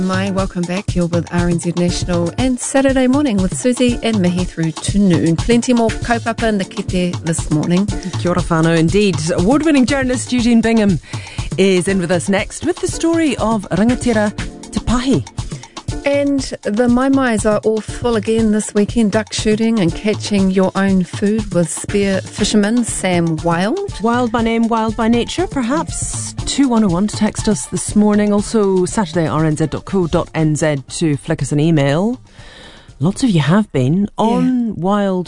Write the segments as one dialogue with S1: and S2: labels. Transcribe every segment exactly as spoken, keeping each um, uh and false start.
S1: Mai, welcome back. You're with R N Z National and Saturday Morning with Susie and Mihi through to noon. Plenty more kaupapa in the kite this morning.
S2: Kia ora whānau indeed. Award-winning journalist Eugene Bingham is in with us next with the story of Rangatira Te Pahi.
S1: And the Mai Mai's are all full again this weekend, duck shooting and catching your own food with spear fisherman Sam Wild.
S2: Wild by name, wild by nature, perhaps. two one oh one to text us this morning. Also, Saturday R N Z dot co dot n z to flick us an email. Lots of you have been on yeah. wild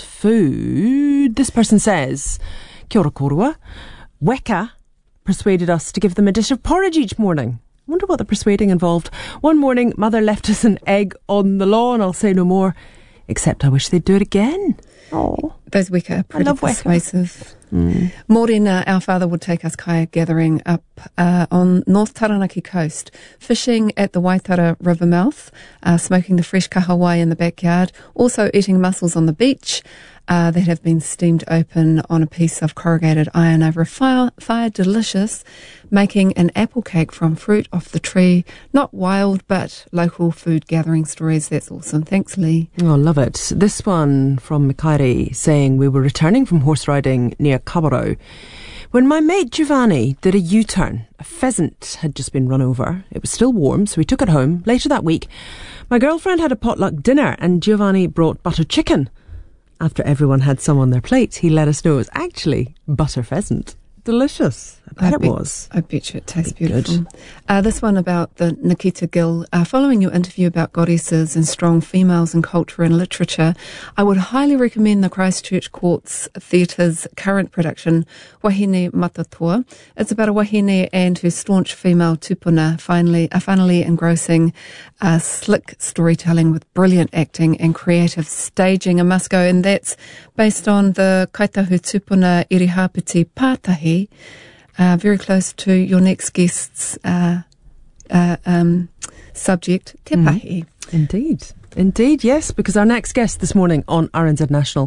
S2: food. This person says, Kia ora korua. Weka persuaded us to give them a dish of porridge each morning. I wonder what the persuading involved. One morning, Mother left us an egg on the lawn. I'll say no more, except I wish they'd do it again. Oh,
S1: those weka are pretty persuasive.
S2: Mm.
S1: Morena, our father would take us kayak gathering up uh, on North Taranaki coast, fishing at the Waitara River mouth, uh, smoking the fresh kahawai in the backyard, also eating mussels on the beach uh, that have been steamed open on a piece of corrugated iron over a fire, fire delicious, making an apple cake from fruit off the tree. Not wild, but local food gathering stories. That's awesome. Thanks, Lee.
S2: Oh, love it. This one from Mikairi saying we were returning from horse riding near Kawarau when my mate Giovanni did a U-turn. A pheasant had just been run over. It was still warm, so we took it home. Later that week, my girlfriend had a potluck dinner and Giovanni brought butter chicken. After everyone had some on their plates, he let us know it was actually butter pheasant. Delicious. I bet
S1: I
S2: it
S1: bet,
S2: was.
S1: I bet you it tastes
S2: Be
S1: beautiful. Uh, this one about the Nikita Gill. Uh, following your interview about goddesses and strong females in culture and literature, I would highly recommend the Christchurch Courts Theatre's current production, Wahine Matatoa. It's about a wahine and her staunch female tupuna, finally, uh, finally engrossing uh, slick storytelling with brilliant acting and creative staging. A must go, and that's based on the Kaitahu Tupuna Irihāpiti Pātahi, Uh, very close to your next guest's uh, uh, um, subject, Te Pahi.
S2: Mm. Indeed. Indeed, yes, because our next guest this morning on R N Z National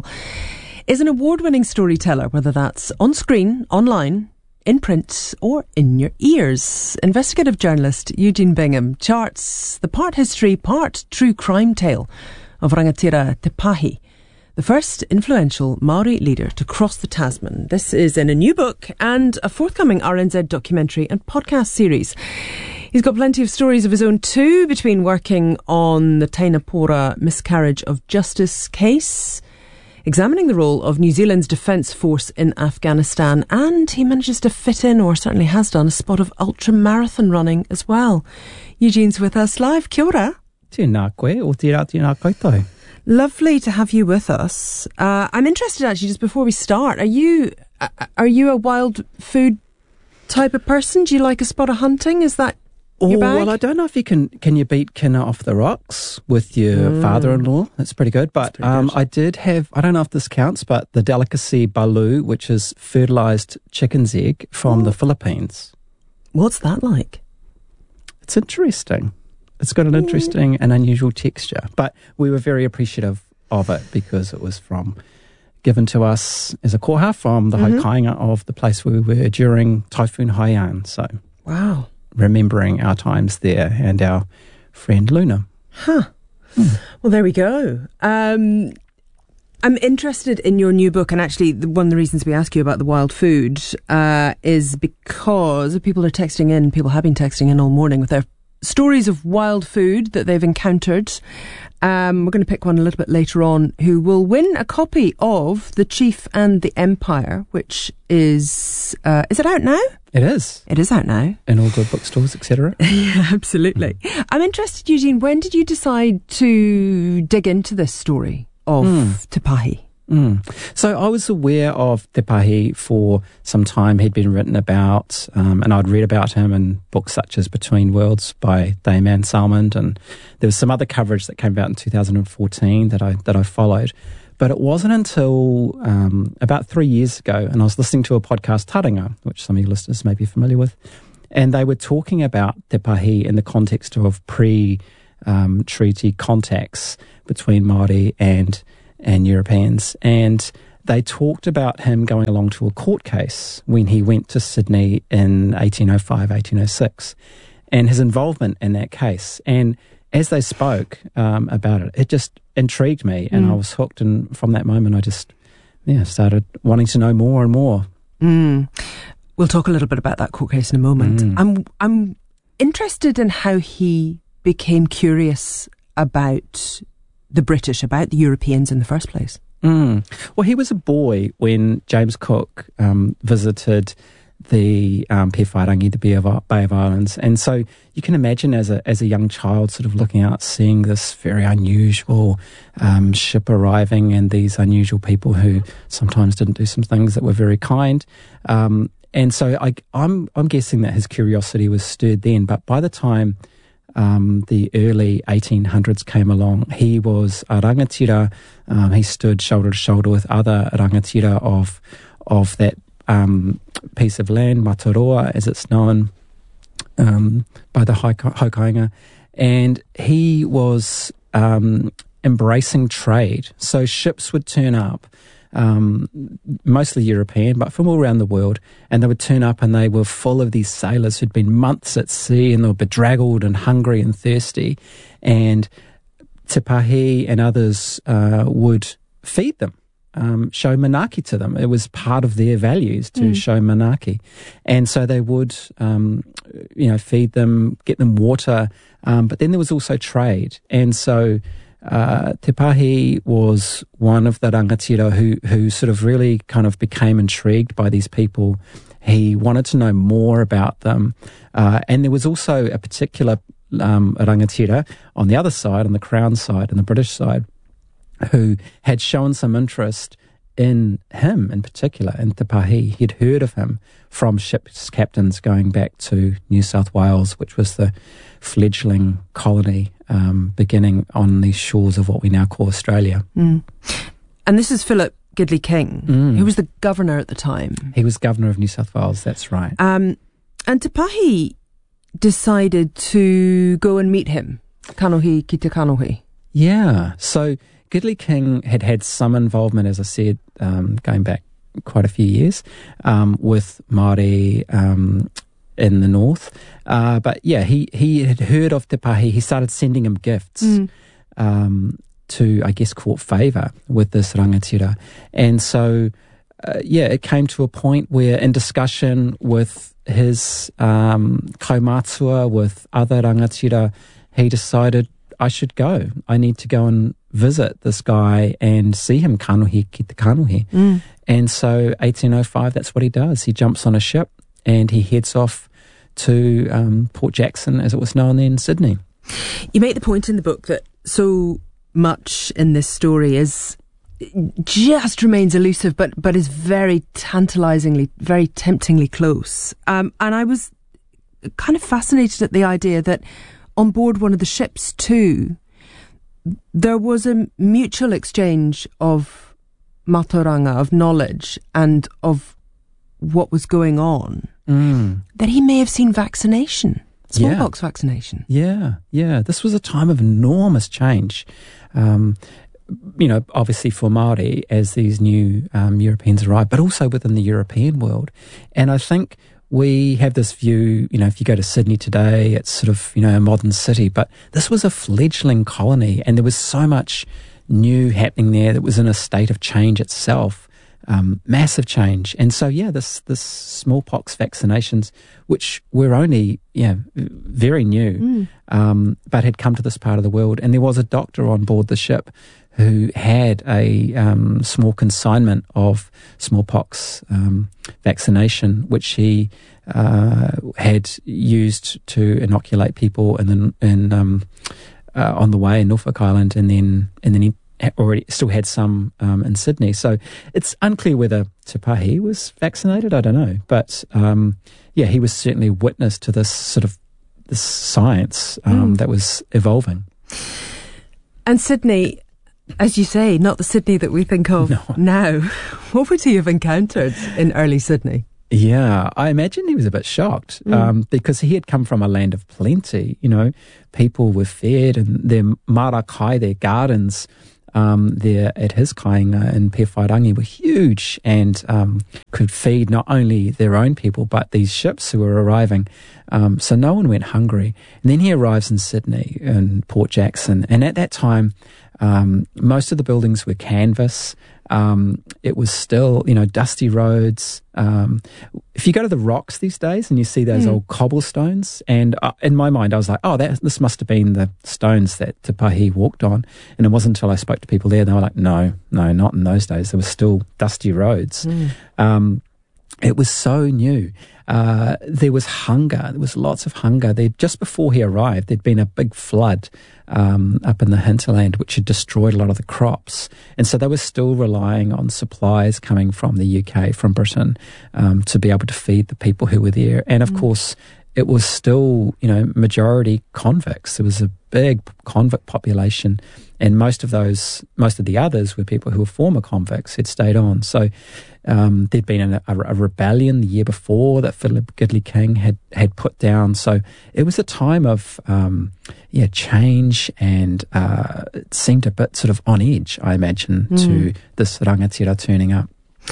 S2: is an award-winning storyteller, whether that's on screen, online, in print or in your ears. Investigative journalist Eugene Bingham charts the part history, part true crime tale of Rangatira Te Pahi, the first influential Māori leader to cross the Tasman. This is in a new book and a forthcoming R N Z documentary and podcast series. He's got plenty of stories of his own too, between working on the Tainapora miscarriage of justice case, examining the role of New Zealand's Defence Force in Afghanistan, and he manages to fit in, or certainly has done, a spot of ultra-marathon running as well. Eugene's with us live. Kia ora.
S3: Tēnā koe, o tērā tēnā koutou.
S2: Lovely to have you with us. Uh, I'm interested, actually, just before we start, are you uh, are you a wild food type of person? Do you like a spot of hunting? Is that your
S3: oh,
S2: bag?
S3: Well, I don't know if you can can you beat Kinna off the rocks with your mm. father-in-law. That's pretty good. But pretty um, good. I did have, I don't know if this counts, but the delicacy balu, which is fertilised chicken's egg from oh. the Philippines.
S2: What's that like?
S3: It's interesting. It's got an interesting and unusual texture, but we were very appreciative of it because it was from given to us as a koha from the mm-hmm. hokainga of the place where we were during Typhoon Haiyan. So,
S2: wow,
S3: remembering our times there and our friend Luna.
S2: Huh. Hmm. Well, there we go. Um, I'm interested in your new book, and actually the, one of the reasons we ask you about the wild food uh, is because people are texting in, people have been texting in all morning with their stories of wild food that they've encountered. Um, we're going to pick one a little bit later on who will win a copy of The Chief and the Empire, which is, uh, is it out now?
S3: It is.
S2: It is out now.
S3: In all good bookstores, et cetera.
S2: Yeah, absolutely. Mm. I'm interested, Eugene, when did you decide to dig into this story of mm. Te Pahi?
S3: Mm. So I was aware of Te Pahi for some time. He'd been written about, um, and I'd read about him in books such as Between Worlds by Dame Salmond, and there was some other coverage that came out in two thousand fourteen that I that I followed. But it wasn't until um, about three years ago, and I was listening to a podcast, Taringa, which some of your listeners may be familiar with, and they were talking about Te Pahi in the context of pre-treaty um, contacts between Māori and and Europeans, and they talked about him going along to a court case when he went to Sydney in eighteen oh five, eighteen oh six, and his involvement in that case. And as they spoke um, about it, it just intrigued me, and mm. I was hooked. And from that moment, I just yeah started wanting to know more and more.
S2: Mm. We'll talk a little bit about that court case in a moment. Mm. I'm I'm interested in how he became curious about the British, about the Europeans in the first place.
S3: Mm. Well, he was a boy when James Cook um, visited the um, Pewhairangi, the Bay of, Bay of Islands, and so you can imagine as a as a young child, sort of looking out, seeing this very unusual um, ship arriving, and these unusual people who sometimes didn't do some things that were very kind. Um, and so I, I'm I'm guessing that his curiosity was stirred then, but by the time Um, the early eighteen hundreds came along, he was a rangatira. Um, he stood shoulder to shoulder with other rangatira of of that um, piece of land, Mataroa, as it's known um, by the Hokianga. And he was um, embracing trade. So ships would turn up, um, mostly European, but from all around the world, and they would turn up and they were full of these sailors who'd been months at sea, and they were bedraggled and hungry and thirsty, and Te Pahi and others uh, would feed them, um, show manaki to them. It was part of their values to mm. show manaki, and so they would um, you know feed them, get them water, um, but then there was also trade. And so Uh, Te Pahi was one of the rangatira who, who sort of really kind of became intrigued by these people. He wanted to know more about them. Uh, and there was also a particular um, rangatira on the other side, on the Crown side, on the British side, who had shown some interest in him in particular, in Te Pahi. He'd heard of him from ship's captains going back to New South Wales, which was the fledgling colony um, beginning on the shores of what we now call Australia.
S2: Mm. And this is Philip Gidley King,
S3: mm.
S2: who was the governor at the time.
S3: He was governor of New South Wales, that's right.
S2: Um, and Te Pahi decided to go and meet him, kanohi ki te kanohi.
S3: Yeah, so Gidley King had had some involvement, as I said, um, going back quite a few years, um, with Māori um, in the north. Uh, but yeah, he, he had heard of Te Pahi. He started sending him gifts mm. um, to, I guess, court favour with this rangatira. And so, uh, yeah, it came to a point where in discussion with his um, kaumātua, with other rangatira, he decided, I should go. I need to go and visit this guy and see him, kanohi ki te kanohi. Mm. And so eighteen oh five, that's what he does. He jumps on a ship and he heads off to um, Port Jackson, as it was known then, Sydney.
S2: You make the point in the book that so much in this story is just remains elusive, but but is very tantalisingly, very temptingly close. Um, and I was kind of fascinated at the idea that on board one of the ships too, there was a mutual exchange of matoranga, of knowledge, and of what was going on. Mm. That he may have seen vaccination, smallpox
S3: yeah.
S2: vaccination.
S3: Yeah, yeah. This was a time of enormous change. Um, you know, obviously for Māori as these new um, Europeans arrived, but also within the European world. And I think we have this view, you know, if you go to Sydney today, it's sort of, you know, a modern city, but this was a fledgling colony and there was so much new happening there that was in a state of change itself, um, massive change. And so, yeah, this, this smallpox vaccinations, which were only, yeah, very new, mm. um, but had come to this part of the world. And there was a doctor on board the ship who had a um, small consignment of smallpox um, vaccination, which he uh, had used to inoculate people, and then in, um, uh, on the way in Norfolk Island, and then and then he already still had some um, in Sydney. So it's unclear whether Te Pahi was vaccinated. I don't know, but um, yeah, he was certainly witness to this sort of this science um, mm. that was evolving.
S2: And Sydney, as you say, not the Sydney that we think of no. now. What would he have encountered in early Sydney?
S3: Yeah, I imagine he was a bit shocked mm. um, because he had come from a land of plenty. You know, people were fed and their marakai, their gardens, um, there at his kāinga in Pewhairangi were huge and um, could feed not only their own people but these ships who were arriving. Um, so no one went hungry. And then he arrives in Sydney, in Port Jackson, and at that time um, most of the buildings were canvas. Um, it was still, you know, dusty roads. Um, if you go to the Rocks these days and you see those mm. old cobblestones, and uh, in my mind I was like, oh, that this must have been the stones that Te Pahi walked on. And it wasn't until I spoke to people there, they were like, no, no, not in those days. There were still dusty roads. Mm. Um, it was so new. Uh, there was hunger. There was lots of hunger. There, just before he arrived, there'd been a big flood um, up in the hinterland, which had destroyed a lot of the crops. And so they were still relying on supplies coming from the U K, from Britain, um, to be able to feed the people who were there. And of mm. course, it was still, you know, majority convicts. There was a big convict population, and most of those, most of the others were people who were former convicts who'd stayed on. So um, there'd been a, a, a rebellion the year before that Philip Gidley King had, had put down. So it was a time of um, yeah change, and uh, it seemed a bit sort of on edge, I imagine, mm. to this rangatira turning up.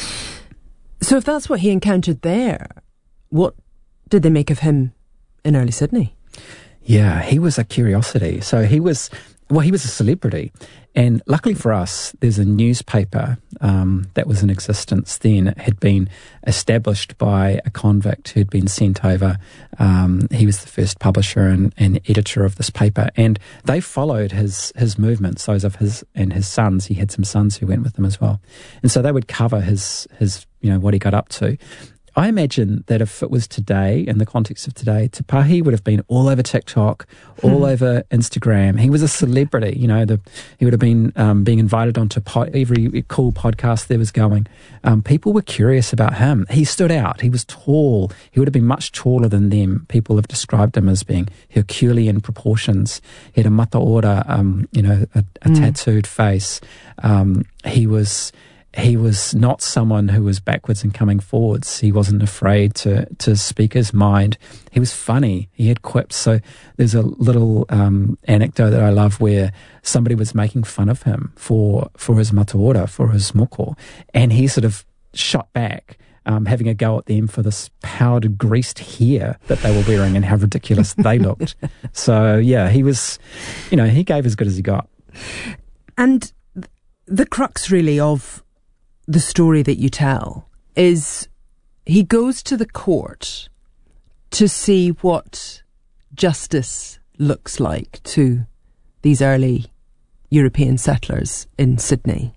S2: So if that's what he encountered there, what did they make of him in early Sydney?
S3: Yeah, he was a curiosity. So he was, well, he was a celebrity. And luckily for us, there's a newspaper um, that was in existence then. It had been established by a convict who'd been sent over. Um, he was the first publisher and, and editor of this paper. And they followed his his movements, those of his and his sons. He had some sons who went with him as well. And so they would cover his his, you know, what he got up to. I imagine that if it was today, in the context of today, Te Pahi would have been all over TikTok, all mm. over Instagram. He was a celebrity, you know. The, he would have been um, being invited onto po- every cool podcast there was going. Um, people were curious about him. He stood out. He was tall. He would have been much taller than them. People have described him as being Herculean proportions. He had a mataora, um, you know, a, a mm. tattooed face. Um, he was... He was not someone who was backwards and coming forwards. He wasn't afraid to to speak his mind. He was funny. He had quips. So there's a little um, anecdote that I love where somebody was making fun of him for, for his mataora, for his moko, and he sort of shot back, um, having a go at them for this powdered, greased hair that they were wearing and how ridiculous they looked. So, yeah, he was, you know, he gave as good as he got.
S2: And the crux, really, of the story that you tell is he goes to the court to see what justice looks like to these early European settlers in Sydney.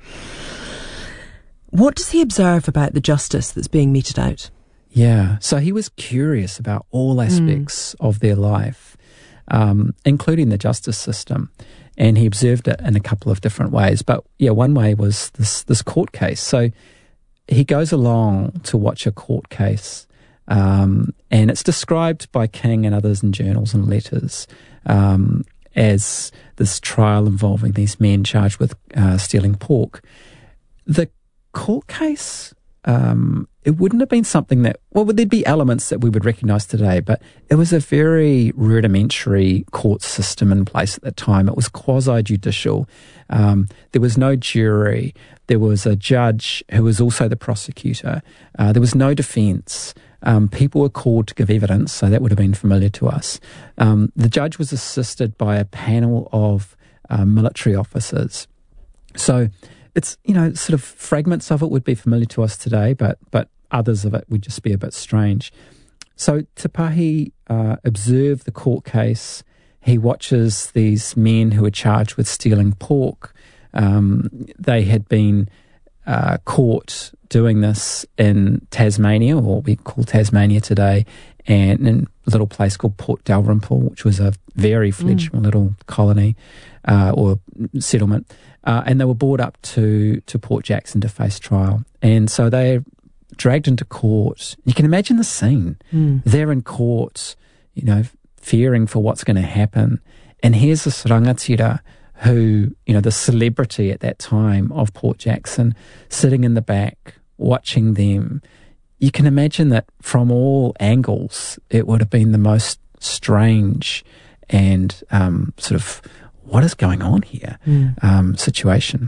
S2: What does he observe about the justice that's being meted out?
S3: Yeah, so he was curious about all aspects mm. of their life, um, including the justice system. And he observed it in a couple of different ways. But yeah, one way was this this court case. So he goes along to watch a court case, um, and it's described by King and others in journals and letters um, as this trial involving these men charged with uh, stealing pork. The court case, um, it wouldn't have been something that, well, there'd be elements that we would recognise today, but it was a very rudimentary court system in place at the time. It was quasi-judicial. Um, there was no jury. There was a judge who was also the prosecutor. Uh, there was no defence. Um, people were called to give evidence, so that would have been familiar to us. Um, the judge was assisted by a panel of uh, military officers. So it's, you know, sort of fragments of it would be familiar to us today, but but others of it would just be a bit strange. So Te Pahi uh, observed the court case. He watches these men who are charged with stealing pork. Um, they had been uh, caught doing this in Tasmania, or what we call Tasmania today, and in a little place called Port Dalrymple, which was a very fledgling mm. little colony uh, or settlement. Uh, and they were brought up to, to Port Jackson to face trial. And so they're dragged into court. You can imagine the scene. Mm. They're in court, you know, fearing for what's going to happen. And here's this rangatira who, you know, the celebrity at that time of Port Jackson, sitting in the back, watching them. You can imagine that from all angles, it would have been the most strange and um, sort of what is going on here mm. um, situation.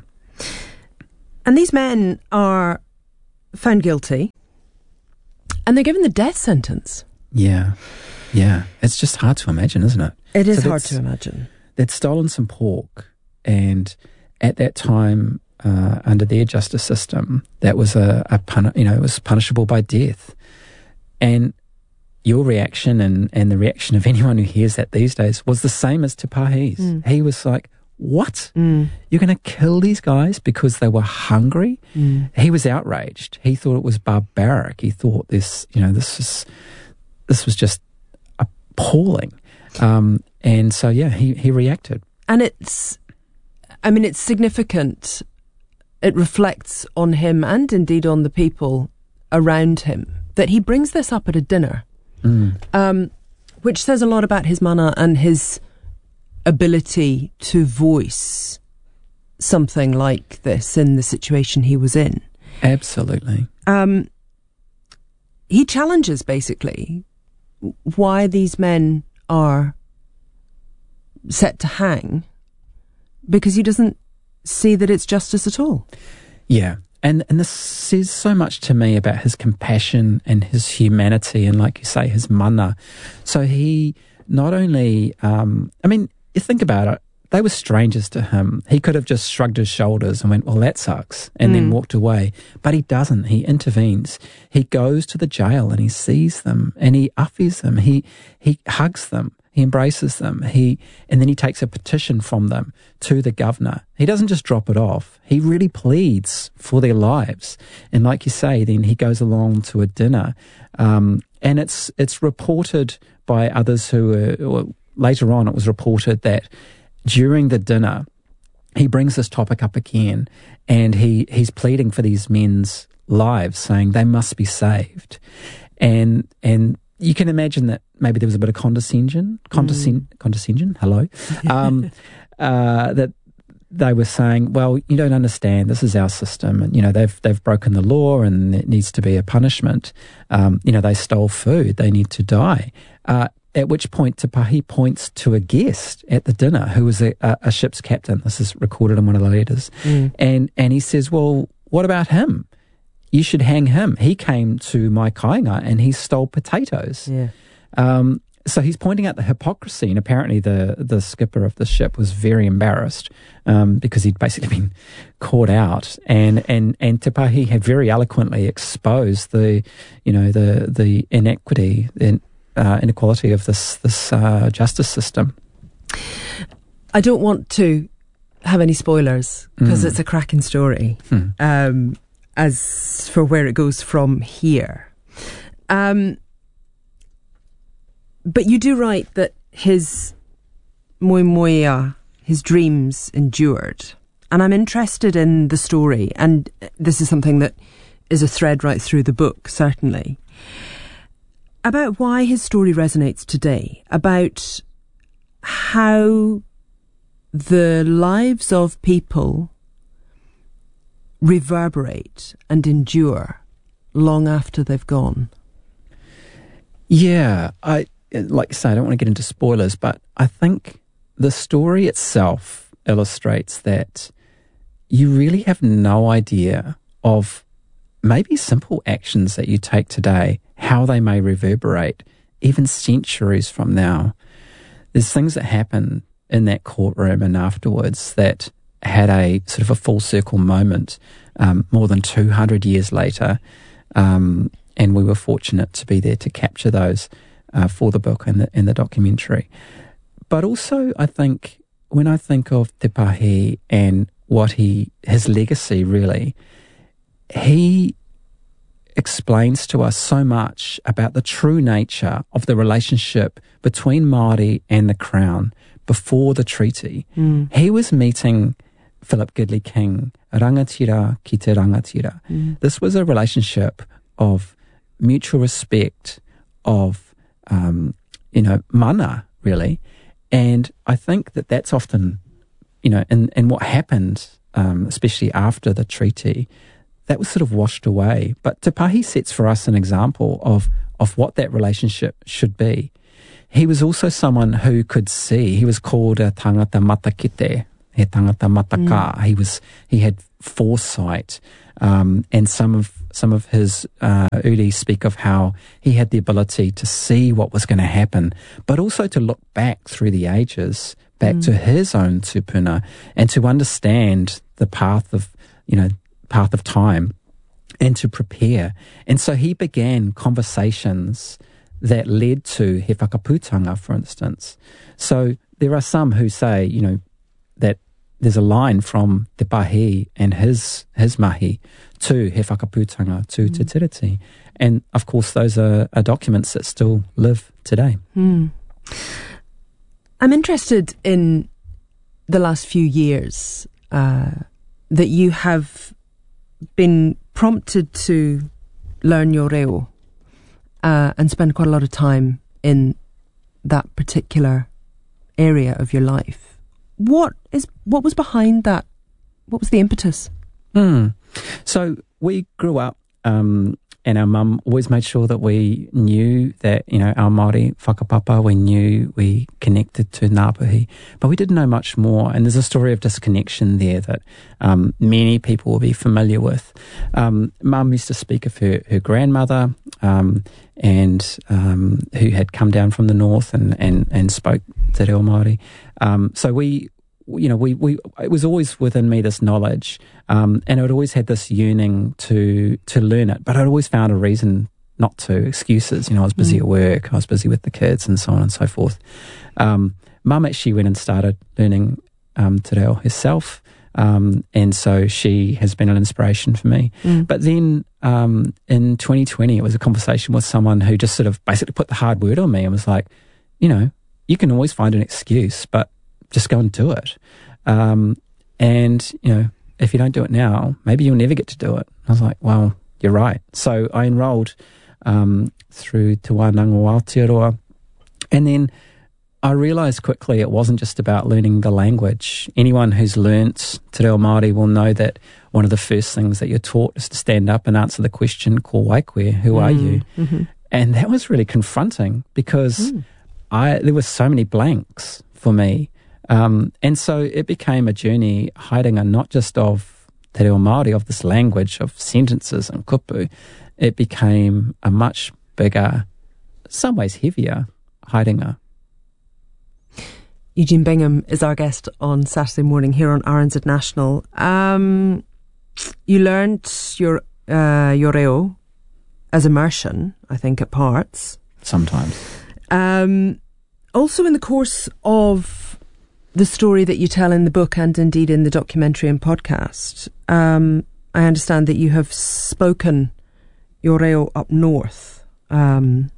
S2: And these men are found guilty and they're given the death sentence.
S3: Yeah, yeah. It's just hard to imagine, isn't it?
S2: It is so hard to imagine.
S3: They'd stolen some pork, and at that time, uh, under their justice system, that was a, a pun- you know, it was punishable by death. And your reaction and, and the reaction of anyone who hears that these days was the same as Te Pahi's. Mm. He was like, what? Mm. You're going to kill these guys because they were hungry? Mm. He was outraged. He thought it was barbaric. He thought this, you know, this was, this was just appalling. Um, and so, yeah, he, he reacted.
S2: And it's, I mean, it's significant. It reflects on him and indeed on the people around him that he brings this up at a dinner, mm. um, which says a lot about his mana and his ability to voice something like this in the situation he was in.
S3: Absolutely.
S2: Um, he challenges, basically, why these men are set to hang, because he doesn't see that it's justice at all.
S3: Yeah. And and this says so much to me about his compassion and his humanity and, like you say, his mana. So he not only, um, I mean, you think about it, they were strangers to him. He could have just shrugged his shoulders and went, well, that sucks, and mm. then walked away. But he doesn't. He intervenes. He goes to the jail and he sees them and he uffies them. He he hugs them. He embraces them. He and then he takes a petition from them to the governor. He doesn't just drop it off. He really pleads for their lives. And like you say, then he goes along to a dinner, um, and it's it's reported by others who were, or later on, it was reported that during the dinner, he brings this topic up again, and he he's pleading for these men's lives, saying they must be saved, and and. You can imagine that maybe there was a bit of condescension, condescend, mm. condescension, hello, um, uh, that they were saying, well, you don't understand, this is our system, and, you know, they've they've broken the law and it needs to be a punishment. Um, you know, they stole food, they need to die. Uh, at which point Te Pahi points to a guest at the dinner who was a, a, a ship's captain. This is recorded in one of the letters. Mm. And, and he says, well, what about him? You should hang him. He came to my kainga and he stole potatoes.
S2: Yeah.
S3: Um, so he's pointing out the hypocrisy, and apparently the, the skipper of the ship was very embarrassed um, because he'd basically been caught out, and, and, and Te Pahi had very eloquently exposed the, you know, the the inequity, the uh, inequality of this this uh, justice system.
S2: I don't want to have any spoilers because mm. it's a cracking story. Hmm. Um, as for where it goes from here. Um, but you do write that his moemoeā, his dreams, endured. And I'm interested in the story, and this is something that is a thread right through the book, certainly, about why his story resonates today, about how the lives of people reverberate and endure long after they've gone.
S3: Yeah, I like you say, I don't want to get into spoilers, but I think the story itself illustrates that you really have no idea of maybe simple actions that you take today, how they may reverberate even centuries from now. There's things that happen in that courtroom and afterwards that had a sort of a full circle moment um, more than two hundred years later, um, and we were fortunate to be there to capture those uh, for the book and the, and the documentary. But also, I think, when I think of Te Pahi and what he, his legacy really, he explains to us so much about the true nature of the relationship between Māori and the Crown before the treaty. Mm. He was meeting Philip Gidley King, rangatira ki te rangatira. Mm. This was a relationship of mutual respect, of, um, you know, mana, really. And I think that that's often, you know, in, in what happened, um, especially after the treaty, that was sort of washed away. But Te Pahi sets for us an example of, of what that relationship should be. he was also someone who could see. He was called a tangata matakite, he tangata mataka. Mm. He was he had foresight, um, and some of some of his uh, uri speak of how he had the ability to see what was going to happen, but also to look back through the ages, back mm. to his own tupuna, and to understand the path of you know path of time, and to prepare. And so he began conversations that led to he whakaputanga, for instance. So there are some who say, you know, that there's a line from Te Pahi and his his mahi to he whakaputanga, to mm. Te Tiriti. And of course those are, are documents that still live today.
S2: Mm. I'm interested in the last few years uh, that you have been prompted to learn your reo uh, and spend quite a lot of time in that particular area of your life. What is what was behind that? What was the impetus?
S3: Mm. So we grew up, um, and our mum always made sure that we knew that, you know, our Māori whakapapa, we knew we connected to Ngāpuhi, but we didn't know much more. And there's a story of disconnection there that um, many people will be familiar with. Um, Mum used to speak of her, her grandmother um, and um, who had come down from the north and, and, and spoke Te Reo Māori. Um, so we... You know, we, we it was always within me, this knowledge, um, and I'd always had this yearning to to learn it, but I'd always found a reason not to, excuses. You know, I was busy mm. at work, I was busy with the kids, and so on and so forth. Um, Mum actually went and started learning um, te reo herself, um, and so she has been an inspiration for me. Mm. But then um, in twenty twenty, it was a conversation with someone who just sort of basically put the hard word on me and was like, you know, you can always find an excuse, but just go and do it. Um, and, you know, if you don't do it now, maybe you'll never get to do it. I was like, well, you're right. So I enrolled um, through Te Wānanga o Aotearoa. And then I realised quickly it wasn't just about learning the language. Anyone who's learnt Te Reo Māori will know that one of the first things that you're taught is to stand up and answer the question, ko waikoe, who mm. are you? Mm-hmm. And that was really confronting because mm. I there were so many blanks for me. Um, and so it became a journey, haerenga, not just of Te Reo Māori, of this language, of sentences and kupu. It became a much bigger, some ways heavier, haerenga.
S2: Eugene Bingham is our guest on Saturday morning here on R N Z National. Um, you learned your, uh, your reo as immersion, I think, at parts.
S3: Sometimes.
S2: Um, also in the course of the story that you tell in the book and indeed in the documentary and podcast, um, I understand that you have spoken your reo up north. Um,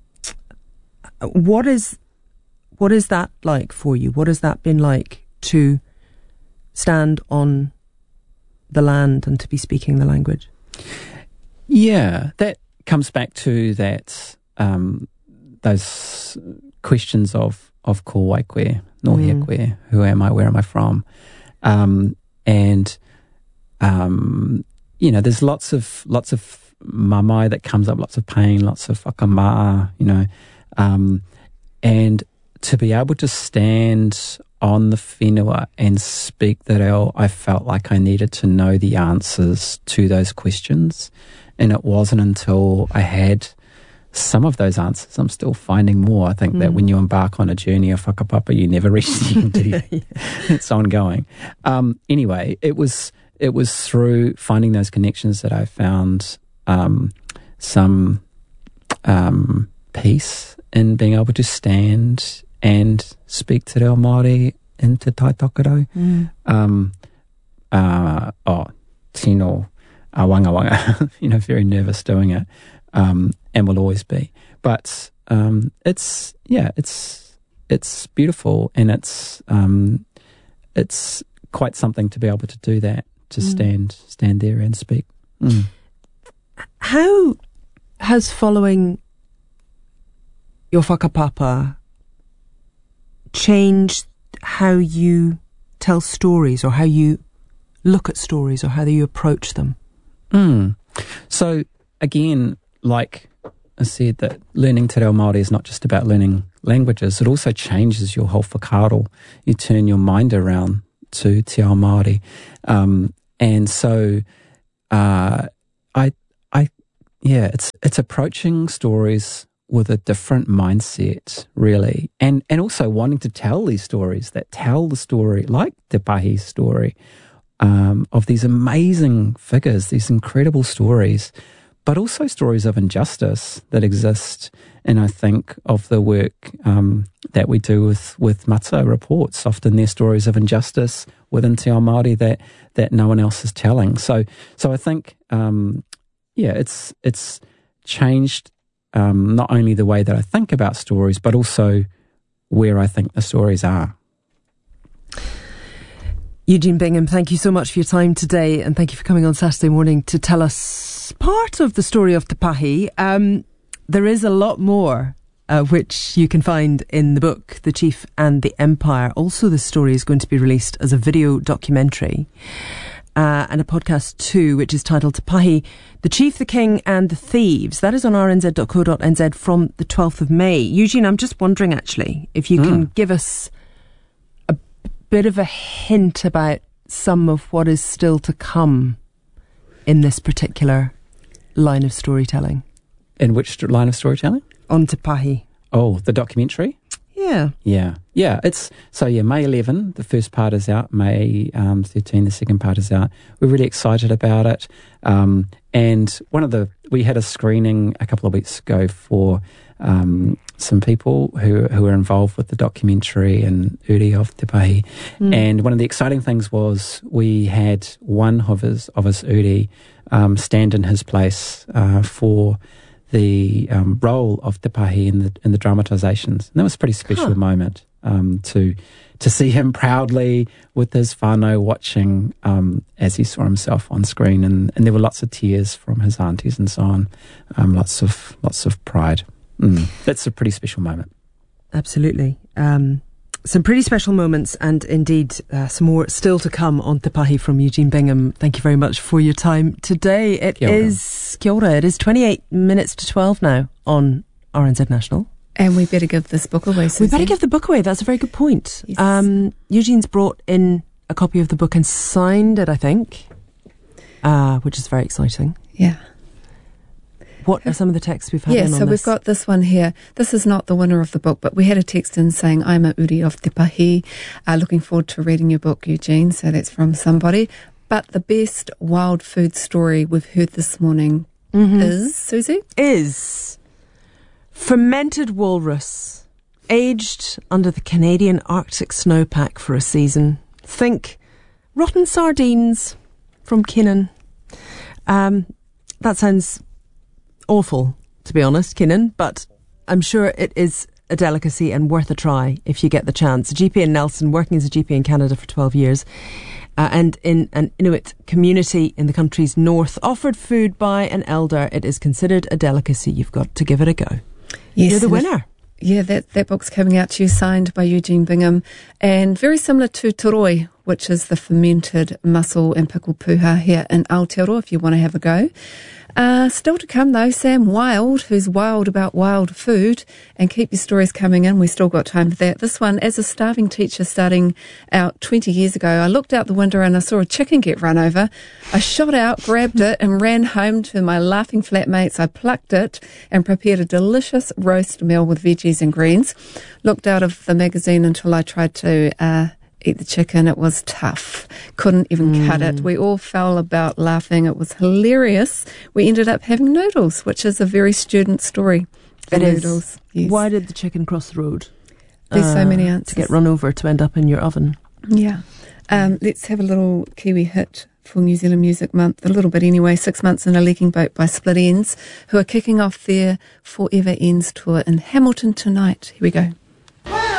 S2: what is what is that like for you? What has that been like to stand on the land and to be speaking the language?
S3: Yeah, that comes back to that um, those questions of of ko waikoe, no mm. koe, who am I, where am I from? Um, and, um, you know, there's lots of, lots of mamai that comes up, lots of pain, lots of whakamaa, you know, um, and to be able to stand on the whenua and speak the reo, I felt like I needed to know the answers to those questions. And it wasn't until I had some of those answers, I'm still finding more. I think mm. that when you embark on a journey of whakapapa, you never reach the end, do you? yeah. It's ongoing. Um, anyway, it was it was through finding those connections that I found um, some um, peace in being able to stand and speak Te Reo Māori in Te Tai Tokerau. Mm. Um, uh, oh, tino, uh, wanga wanga, you know, very nervous doing it. Um, and will always be, but um, it's yeah, it's it's beautiful, and it's um, it's quite something to be able to do that, to mm. stand stand there and speak. Mm.
S2: How has following your whakapapa changed how you tell stories, or how you look at stories, or how you approach them?
S3: Mm. So again, like I said, that learning Te Reo Māori is not just about learning languages, it also changes your whole whakaaro. You turn your mind around to Te Ao Māori. Um, and so, uh, I, I, yeah, it's, it's approaching stories with a different mindset, really. And, and also wanting to tell these stories that tell the story, like Te Pahi's story, um, of these amazing figures, these incredible stories, but also stories of injustice that exist. And I think of the work um, that we do with, with Mata reports, often they're stories of injustice within Te Ao Māori that, that no one else is telling. So so I think, um, yeah, it's it's changed um, not only the way that I think about stories, but also where I think the stories are.
S2: Eugene Bingham, thank you so much for your time today, and thank you for coming on Saturday morning to tell us part of the story of Te Pahi. Um, there is a lot more uh, which you can find in the book, The Chief and the Empire. Also, the story is going to be released as a video documentary uh, and a podcast too, which is titled Te Pahi, The Chief, the King and the Thieves. That is on r n z dot co dot n z from the twelfth of May. Eugene, I'm just wondering actually if you mm. can give us a bit of a hint about some of what is still to come in this particular line of storytelling.
S3: In which st- line of storytelling?
S2: On Te Pahi.
S3: Oh, the documentary?
S2: Yeah.
S3: Yeah. Yeah. It's so yeah, May eleventh, the first part is out. May um, thirteenth, the second part is out. We're really excited about it. Um, and one of the, we had a screening a couple of weeks ago for um, some people who who were involved with the documentary and Uri of Te Pahi. Mm. And one of the exciting things was we had one of his, of his Uri um, stand in his place uh, for the um, role of Te Pahi in the in the dramatisations. And that was a pretty special huh. moment um, to to see him proudly with his whānau watching um, as he saw himself on screen. And, and there were lots of tears from his aunties and so on. Um, lots of lots of pride. Mm. That's a pretty special moment.
S2: Absolutely. Um, some pretty special moments, and indeed uh, some more still to come on Te Pahi from Eugene Bingham. Thank you very much for your time today. It Kia is Kia ora. It is twenty-eight minutes to twelve now on R N Z National.
S1: And we better give this book away, Susie.
S2: We better give the book away. That's a very good point.
S1: Yes.
S2: Um, Eugene's brought in a copy of the book and signed it, I think, uh, which is very exciting.
S1: Yeah.
S2: What are some of the texts we've had
S1: yeah,
S2: in on
S1: so
S2: this?
S1: We've got this one here. This is not the winner of the book, but we had a text in saying, I'm a Uri of Te Pahi. Uh, looking forward to reading your book, Eugene. So that's from somebody. But the best wild food story we've heard this morning mm-hmm. is, Susie?
S2: Is fermented walrus, aged under the Canadian Arctic snowpack for a season. Think rotten sardines from Kinnan. Um, that sounds awful, to be honest, Kinnan, but I'm sure it is a delicacy and worth a try if you get the chance. A G P in Nelson, working as a G P in Canada for twelve years, uh, and in an Inuit community in the country's north, offered food by an elder. It is considered a delicacy. You've got to give it a go.
S1: Yes,
S2: You're the winner.
S1: Yeah, that, that book's coming out to you, signed by Eugene Bingham, and very similar to Toroi, which is the fermented mussel and pickle puha here in Aotearoa, if you want to have a go. Uh, still to come though, Sam Wild, who's wild about wild food, and keep your stories coming in. We've still got time for that. This one, as a starving teacher starting out twenty years ago, I looked out the window and I saw a chicken get run over. I shot out, grabbed it and ran home to my laughing flatmates. I plucked it and prepared a delicious roast meal with veggies and greens. Looked out of the magazine until I tried to uh eat the chicken. It was tough. Couldn't even mm. cut it. We all fell about laughing. It was hilarious. We ended up having noodles, which is a very student story.
S2: It
S1: noodles.
S2: is.
S1: Yes.
S2: Why did the chicken cross the road?
S1: There's uh, so many answers.
S2: To get run over to end up in your oven.
S1: Yeah. Um, let's have a little Kiwi hit for New Zealand Music Month. A little bit anyway. Six Months in a Leaking Boat by Split Ends, who are kicking off their Forever Ends tour in Hamilton tonight. Here we go.